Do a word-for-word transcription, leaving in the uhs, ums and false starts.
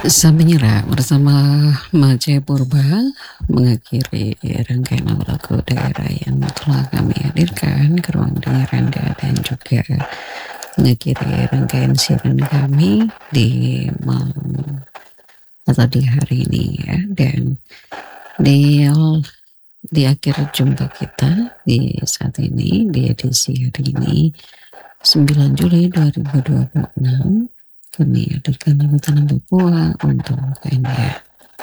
Sampai bersama Mace Purba mengakhiri rangkaian lagu daerah yang telah kami hadirkan ke ruang dengar Anda dan juga mengakhiri rangkaian siaran kami di malam atau di hari ini ya, dan di di akhir jumpa kita di saat ini di edisi hari ini sembilan Juli dua ribu dua puluh enam kami hadirkan lagu Tanah Papua untuk Anda.